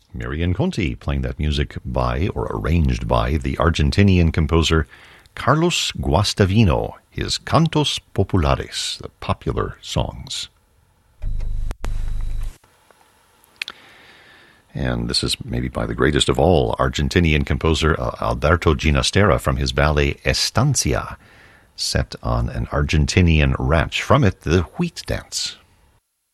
Marian Conti playing that music by, or arranged by, the Argentinian composer Carlos Guastavino, his Cantos Populares, the popular songs. And this is maybe by the greatest of all, Argentinian composer Alberto Ginastera from his ballet Estancia, set on an Argentinian ranch. From it, the Wheat Dance.